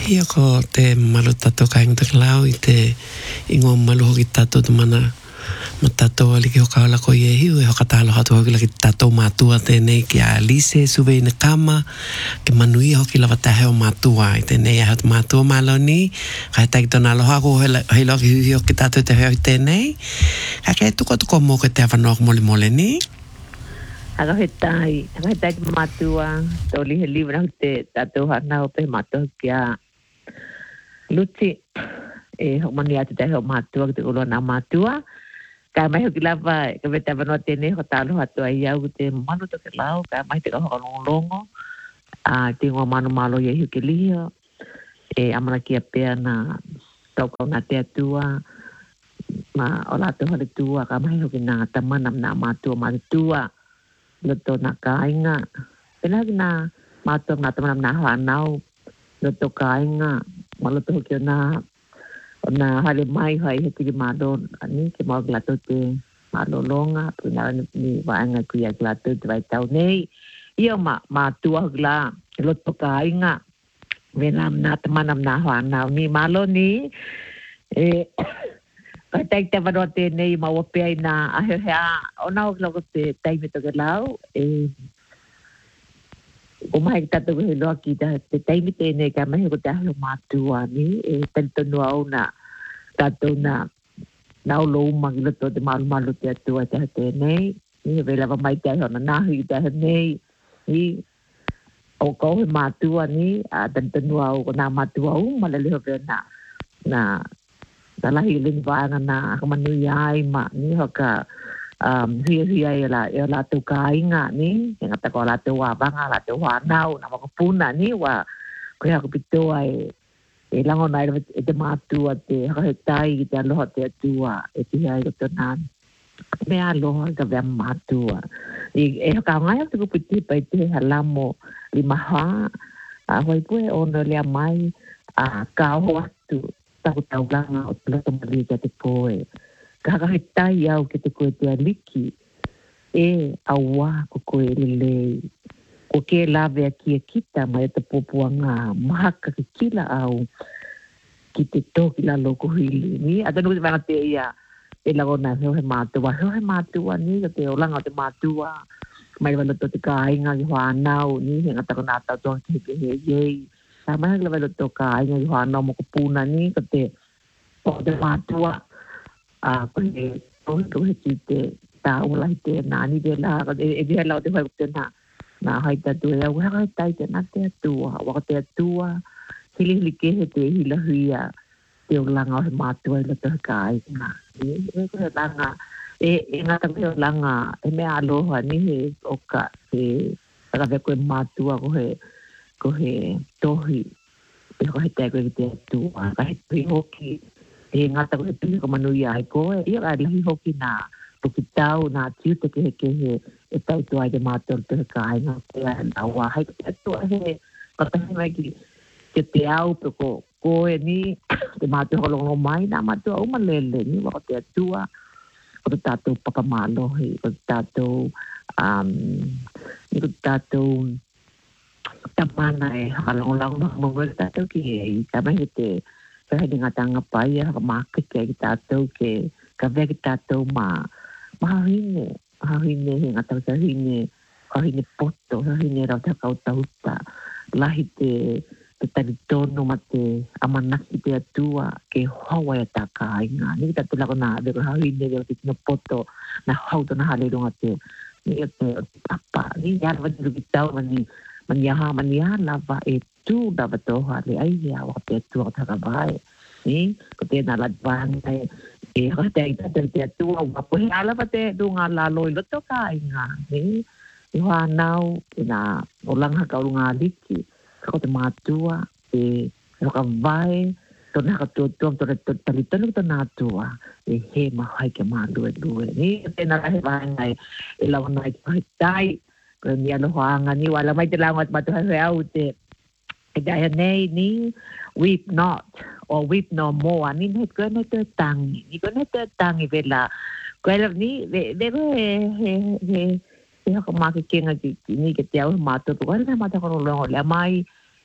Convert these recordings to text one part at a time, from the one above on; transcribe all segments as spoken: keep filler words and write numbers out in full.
Ia ko te malu tato kainga te klau i te ingo malu hoki tato te mana ma tato ali ki hoka ala ko ie hiu e hoka talo hatu hoki laki tato mātua tēnei ki a Alise suwe i na kama ki manui hoki lava tahe o mātua i tēnei a hatu mātua malo ni kai taiki tona aloha ko hei loki hui hoki tato te hoi tēnei ka kei tuko tuko mō ke te awanoa mole mole ni Aga he tai, aga he tai ki mātua, tōli he liwa te tato hana o pe mātua ki a Luti, e hok mani atu te hok mātua ki te uloa nā mātua. Ka mai hoki lava, ka vete awanoa tēne, ho tālo hatu ai au ki te manu to ke lau, ka mai te ka hoka longolongo, a te ngua manu malo i hoki lihio, e amana ki a pea na taukau nā te atua, ma o lato hale tua, ka mai hoki nā tamanam nā mātua mātua, loto na kainga. Pena ki nā mātua nā tamanam nā whanau, loto kainga, ma loto hoki o nā, o nā hale mai hai he tiri mālo, ani ke mau ki lato te mālo longa, puna ni waanga kui a ki lato te vai tau nei. Ia ma mātua hoki la, loto kainga, venam nā tamanam nā whanau, ni mālo ni, e, Kai tai te wanoa tēnei ma wapea i nā ahehea o nā o loko te taimi toke lau. E, o mahi ki tato he loa ki te taimi tēnei ka mahi ko te aheo mātua ni. E tani tonu au na tato na nā o lo umangi loto te malu malu te atua te aheo tēnei. Ni he vela wa mai te aheo na nahi te aheo nei. Ni o kau he mātua ni a tani tonu au ko nā mātua u ma le leho vea na na Talahi lini waanga na kamanui ai ma ni hoka um, hia hia e la, e la tau kāinga ni, e ngata ko la tau wāwanga, la tau wānau, na makapuna ni wa koe hako pitoa e, e lango nai e te mātua te hakahetai ki te aloha te atua e te hia i roto nāni. Mea aloha ka vea mātua. E, e haka ngai au te kupiti pa i te halamo li maha, a hoi koe ono lea mai a kao atu. Taku tau langa o te loto maria kia te poe. Ka haka he tai au ke te koe te aliki. E awa ko koe lelei. Ko ke lawe a kia kita mai te popuanga mahaka ki kila au ki te toki la loko hili. Ni, ata nuku te wanga te ia e lagona heo he mātua. Heo he mātua ni, ka te o langa o te mātua. Mai wala to te kāinga ki whanau ni, he ngata ko nā tau tonga ki heke he yei. Sa mai la velo toka ai ngai hana mo ko puna ni ka te o te mātua a ko he ko ko he te ta ola te nani de la e de la de te na na hai ta tu e wa hai tai te na te tua wa te tua hili hili ke he te hila huia te o langa o mātua i lo te kai na e ko he langa e e ngata ko langa e me aloha ni he o ka e ka ve ko mātua ko he ko he tohi, e ko he te koe ki te atua, ka he tui hoki, e ngata ko he tui ko manui ai koe, ia ka lahi hoki nā, puki tau, nā tiu te ke he ke he, e tau tuai te mātua te he kai, nā te ai nā wā, hei te atua he, katahi mai ki, ke te au, pe ko koe ni, te mātua holongo mai, nā mātua umalele ni, wako te atua, ko te tātou papamalohi, ko te tātou, um, ni ko te tātou, tamana e hakalongolang makamagol tātou ki hei. Ka mai te kahe ni ngatanga pai a maka ki ki tātou ke ka vea ki tātou ma mahahine. Mahahine he ngatang sa hine kahine poto, hine rau te kau tauta. Lahi te te taritono ma te amanaki te atua ke hawa e tā kāinga. Ni ki tātou lako nā veko hahine reo te tino poto na hauto na hale ronga te ni te papa. Ni yara wadi ruki tau mani maniaha maniaha lava e tu lava toha le aia wa te tu o taka vai ni ko te na ladvanga e ho te ita te tu wa po ala pa te du nga la loi lo to kai nga ni i wa nau na olanga ka lunga liki ko te matua e ho ka vai to na ka tu tu to to tali to to na tua e he ma hai ke ma lu lu ni te na he vai ngai e la nai kai tai ko ni aloha nga ni wala mai te langot matu ha au te e dai nei ni weep not or weep no more ni ne ko ne te tangi ni ko ne te tangi vela ko ela ni de de he he he ko ma ke kenga ki ni ke te au matu ko ela mata ko lo le mai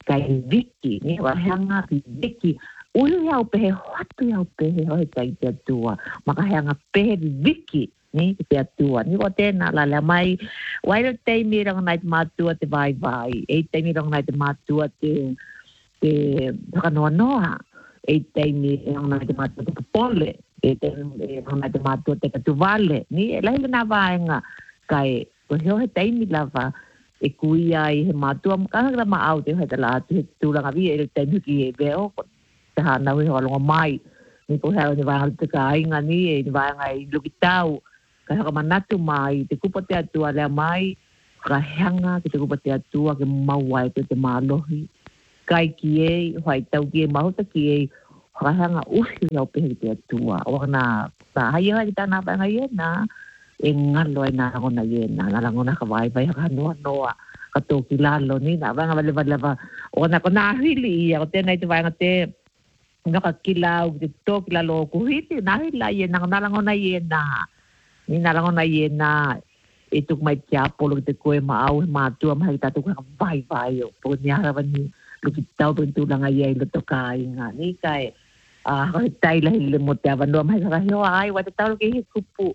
kai Vicky ni wa hanga Vicky ulu ya pe hatu ya pe hoi kai te tua maka hanga pe Vicky ni te tua ni ko te na la la mai wai te mi rong nai matua te vai vai e te mi rong nai te matua te te kanoa noa e te mi rong nai te matua te pole e te rong nai te matua te katuvale ni lai na vai nga kai ko he te mi lava e kuia i he matua ka ra ma au te he la te tu la vi e te ki e veo te ha na we ho longa mai ni ko ha ni va te ka inga ni e va nga i lukitau ka ka manatu mai te kupa te atua le mai ka hanga te kupa te atua ke mawai te te malohi kai ki e hoi tau ki e mahuta ki e ka hanga usi au pe te atua o na ta hai ha ta na ba ngai na e ngalo na ngona ye na na ngona ka vai vai ka no no ka to ki la lo ni na ba nga le ba le ba o na ko na hili ya o te na te vai nga te nga ka kilau te to ki la lo ku hili na hila ye na na ngona ye na ni na ngona ye na e tu mai tia polo te koe ma au ma tu ma ta tu ka vai vai o po ni ara ni lu ki tau tu la nga ye lo to ka inga ni kai a ka tai la le mo te va no mai ka yo ai wa te tau ki kupu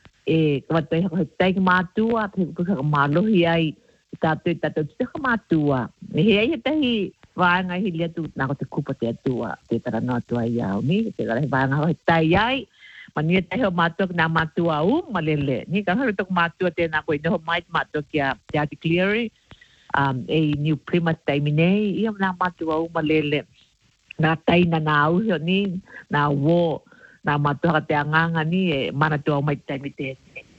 e ka te ka tai ma tu a pe ka ma lo hi ai ta te ta te ka ma tu a he ai te hi va nga hi le tu na ko te kupu te tu a te tara no tu ai au ni te ka va nga tai ai mania te ho matua na matua u malele ni ka ho to matua te na ko no mai matua kia ya ti clear um a new prima termine i na matua u malele na tai na na u ni na wo na matua te anganga ni e mana tu mai termite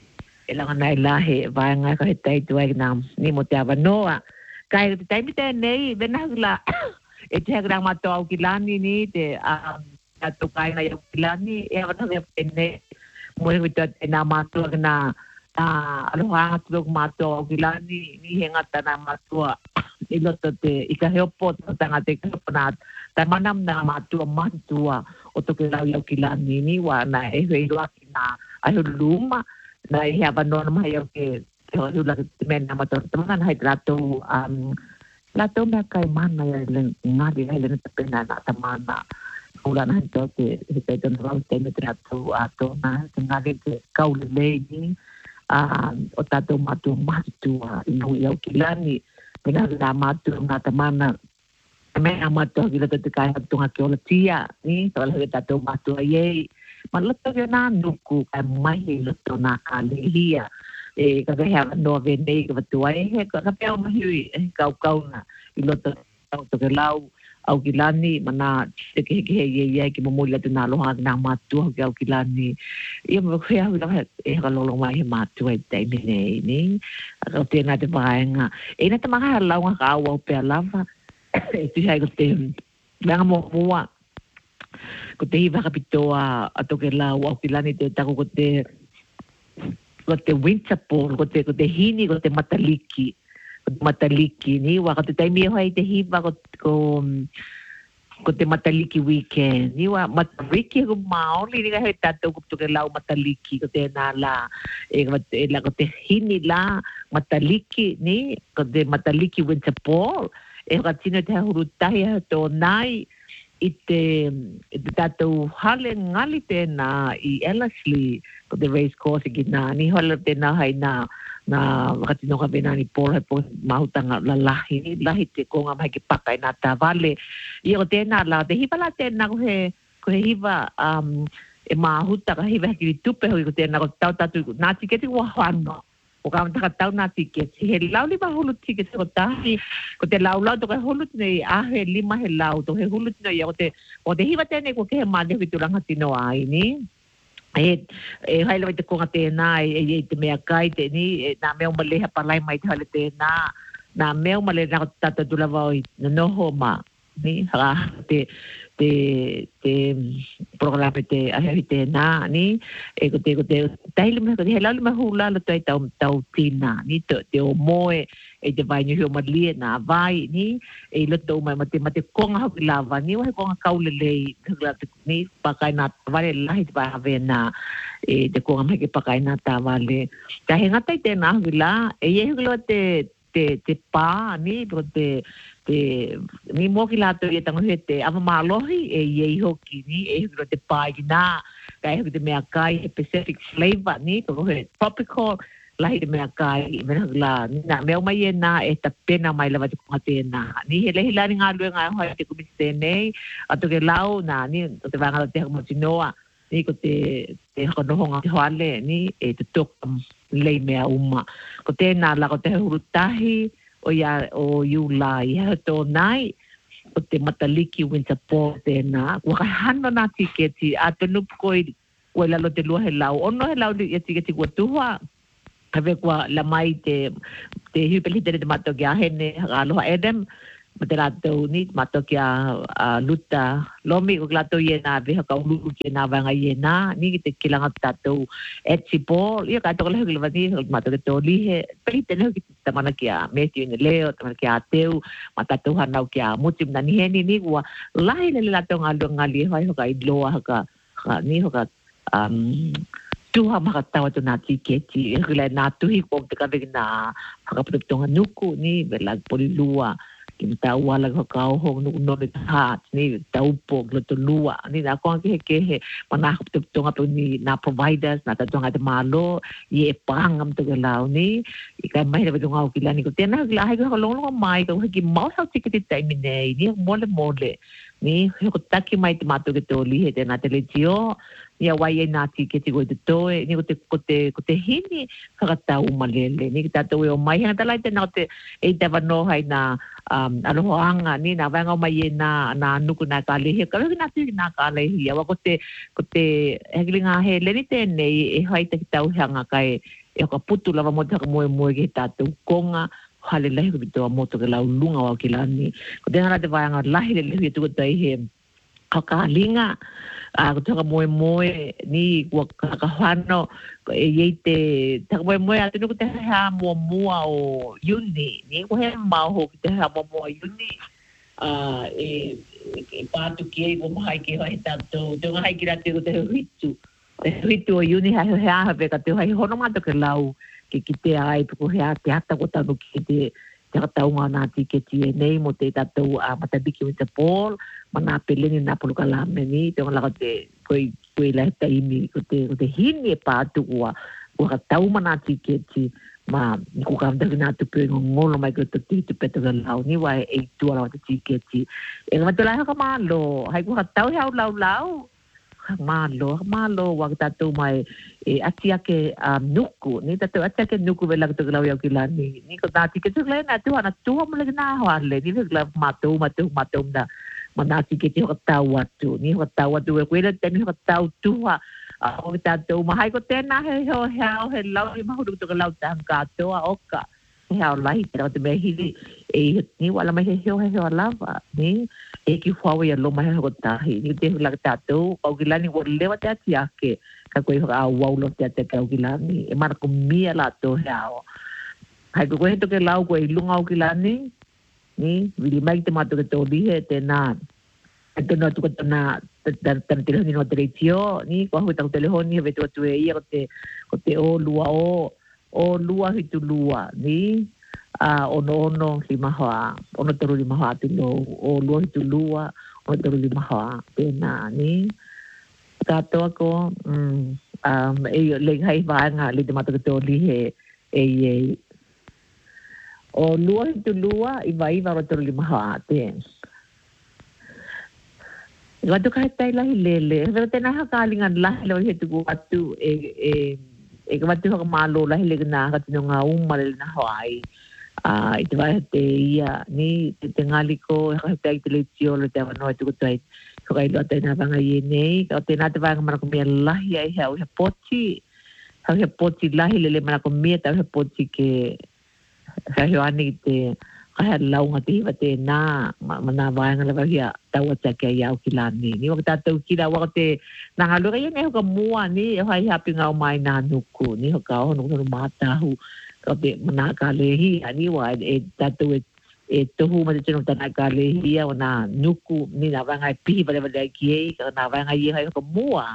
e la na la he va nga ka tai tu ai na ni mo te ava noa kai termite nei vena la e te gra matua u kilani ni te um tu kai na yo kilani e ava na penne mo e vita na matua na a aloha tu matua o kilani ni henga tana matua i loto te i ka heopo tanga te kapanat ta manam na matua matua o to ke lau kilani ni wa na e hei loa ki na a luma na e hea vanoa mai o ke te ho hula te mena matua tamana hai lato um lato mea kai mana ya le ngari hai le nita pena na tamana ula na to te te te no te me trato a to na te ngari te kaule le ni a o tato matu matu a no yo kilani pena la matu na tamana me amato ki le te kai tu nga ke ola tia ni to le tato matu ye malato ke na nuku ai mai le to na ka le lia e ka ke ha no ve nei ka tu ai he ka pe o mai ka ka na i lo to to ke lau au kilani mana te ke ke ye ye ki mo le te na lo ha na matu ke au kilani ia mo ke ha la e ka lo lo mai matu e te nei ni ka te na te vaenga e na te maha la nga ka au pe lava e tu hai ko te nga mo mo ko te iwa kapitoa a to ke la au kilani te ta ko te ko te winter pole ko te ko te hini ko te mataliki mataliki ni wa ka te taimi hoi te hiva ko ko ko te mataliki weekend ni wa mataliki ko maoli ni ka he tato ko te lau mataliki ko te na la e ko te la ko te hini la mataliki ni ko te mataliki winter pole e ka tino te hurutahi to nai i te i te tato hale ngali te na i Ellerslie ko te race course ki na ni hale te na hai na na wakati no ka bena ni por po mautanga la lahi ni lahi te ko nga mai ki pakai na ta vale i o te na la te hiva la te na ko he ko he hiva um e mahuta ka hiva ki tupe ho ko te na ko tau tatu na tiketi wa hano o ka mta ka tau na tiketi he lau li ba hulu tiketi ko tahi ko te lau lau to ka hulu nei a he lima he lau to he hulu nei o te o te hiva te ne ko ke he male ki tulanga tino ai ni e e hai lo te ko te na e te mea kai te ni na me o male ha palai mai te hale te na na me o male na tata dula vai no ho ma ni ha te te te programa te a te na ni e ko te ko te tai le me ko te la le hula lo tai tau tau tina ni te te o moe e te vai ni ho malie na vai ni e lo to mai mate mate ko nga ho lava ni wa ko nga kaule le ni pakai na vale lai ba ave na e te ko nga ke pakai na ta vale ka he nga tai te na hula e ye hula te te te pa ni ko te te ni mo ki lato ia tango te ama malohi e ye hoki ni e ko te pa ina kai ko te mea kai Pacific flavor ni ko he tropical lahi te mea kai me la na me mai e na e ta pena mai lava te kongate na ni he lehi lani ngā lue ngā hoa te kumite nei ato ke lau na ni te wangala te hako tinoa ni ko te te honohonga te hoale ni e te toka lei mea uma ko te na la ko te hurutahi o ia o iula i hato nai o te mataliki winter po te na ko hano na tiketi a te nupkoi o la lo te lua he lau ono he lau i tiketi ko tuhua ave kwa la mai te te hipelite te mato kia hene aloha edem Materato ni mato kia luta lomi ko glato ye na ve ka ulu ke na vanga ye na ni te kilanga tato etsipol ia ka to le le vani mato ke to li he pelite no ki tamana kia me ti ne leo tamana kia teu matato hanau kia mutim na ni he ni ni wa lai le la to ngalo ngali hai ka idlo ka ni ka um tu ha ma ta wa to na ti ke ti le na tu hi ko te ka ve na ka produkto nuku ni vela polilua kita wala ko kau hong no no le hat ni tau po lo to lua ni na ko ke ke he mana to to ngapo ni na providers na ta to ngata malo ye pangam to lau ni ka mai le to ngau kila ni ko tena la hai ko lo lo mai ko ki mau sa ti ki tai mi nei ni mole mole ni ko taki mai te mato ke to li he te na televizio ia wai na ti ke ti go te toe ni ko te ko te ko te hini ka ta u malele ni ta to o mai hanga lai te na te e te vano hai na um aloha ni na vanga mai na na nuku na ka le he ka na ti na ka le hi wa ko te ko te hegilinga he le ni te nei e hai te tau hanga kai e ko putu lava mo ta mo mo ke ta tu konga hale le ko to mo to ke la lunga wa kilani ko te na te vanga lahi le le tu ko tai he ka linga a ko taka moe moe ni ko ka hano e yeite taka moe moe atu no te ha mo mua o yuni ni ko he ma ho te ha mo mo yuni a e e pa tu ki ko mai ki hai tanto to hai ki ra te ko te hitu te hitu o yuni ha ha ha pe ka te hai hono ma to ke lau ki ki te ai ko he te ata ko ta no ki te te ka tau ngā ti ke ti e nei mo te tatou a matabiki o te pol mana peleni na polo kala me ni te ngala te koi koi la ta imi ko te ko te hini e pa tu wa ko ka tau mana ti ke ti ma ko ka nda na tu pe ngolo mai ko te ti te pe te lau ni wa e tu ala te ti ke ti e ma te la ka malo hai ko ka tau hau lau lau malo malo wa ta tu mai e atia ke nuku ni ta tu atia ke nuku vela to lau ya kilani ni ko ta ti ke tu le na tu ana tu mo le na ha le ni le ma tu ma tu ma tu da mana ti ke ti ho ta wa tu ni ho ta wa tu e ko le te ni ho ta tu ha o ta tu ma hai ko te na he ho ha he lau ni ma ho to lau ta ka to a oka he ha lai te te me hi e ni wala mai he ho he ho lava ni e ki fo ya lo mai ho ta hi ni te la ta tu o kilani wo le wa ta ti ake ka ko ha wa lo te te ka kilani e mar ko mi la to ha hai ko he to ke lau ko i lunga o kilani ni vili mai te mato ke to li he te na te no tu ko na tan tan te ni no televizio ni ko ho ta telefoni ve to tu e ia ko te ko te o lua o o lua hi tu lua ni a ono ono li maha ono toru li maha tu no o lua hi tu lua o toru li maha te na ni ka to ko um e le hai va nga le te mato ke to li he e e o lua hi tu lua i vai va toru li maha te Gado kai tai lahi lele, pero tena ha kalingan lahi lo he tu atu e e e ka matu ha malo lahi le na ka tino nga uma le na hoi. Ah, i te vai te ia ni te tengali ko ha tai te le tio le te no tu tai. Ko kai lo te na vanga ye nei, ka te na te vanga mara ko me lahi ai ha o he poti. Ha he poti lahi lele mara ko me ta he poti ke ha he ani te kaya launga te hiwa te nā, mana vāenga lewa hia taua take ai au ki lani. Ni waka tātou kira waka te nanga lura ia ne hoka mua ni, e hai hapi ngau mai nā nuku, ni hoka o nuku tonu mātahu, ka te mana ka lehi, ani wa e tātou e, e tohu ma te tino tana ka lehi, o nā nuku, ni nā vāenga e pihi wale wale ki ei, ka nā vāenga ia hai hoka mua,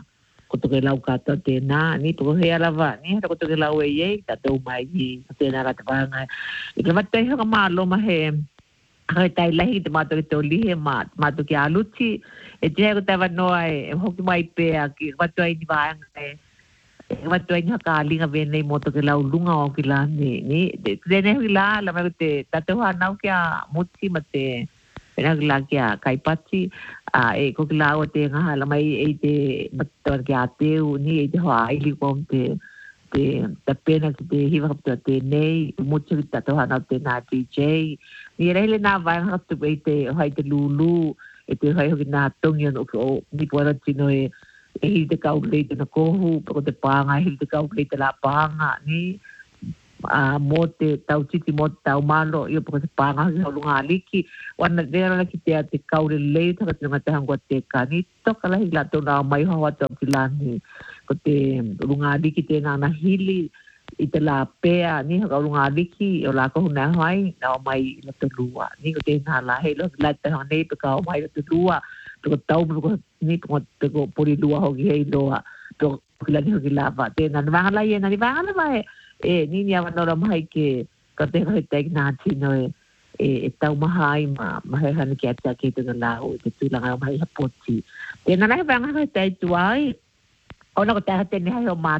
ko to ke lau kata te na ni po he ala va ni ko to ke lau e ye ta to mai ni te na ka ta nga i ke mate ho ma lo ma he ha tai lahi te ma to to li he ma ma to ke aluti e te ko ta va no ai ho ki mai pe a ki va to ai ni va e va to ai ka linga ve nei mo to ke lau lunga o ki la ni ni te ne hu la la ma te ta to ha na ki a muti mate pena la ki a kai pati a e ko ki la o te nga la mai e te mator ki a te ni e te ho ai li ko te te ta pena ki te hiva to te nei muti ta to ha na te na D J ni re le na va ha to be te hai te lulu e te hai ho ki na tongi no ko ni po ra tino e e hi te kau le te na ko hu po te panga hi te kau le te la panga ni a mo te tau titi mo tau malo io po te panga ki ho lunga liki wana vera ki te te kau le le ta ka te hangwa te ka ni to kala hi la to na mai ho wa to ki la ni ko te lunga liki te na na hili i te la pea ni ka lunga liki o la ko na hai na mai la to lua ni ko te na la he lo la te ha nei pe ka mai la to lua to tau ko ni ko te ko pori lua ho ki hei loa to ki la ni ho ki la va te na va la ye na ni va la va e ni ni ava no mai ke ka te ho te na ti no e e tau mahai ma ma he han ki ata ki te la o te tu la mai ha poti te na na va nga te tu ai ona ko te te ni ha o ma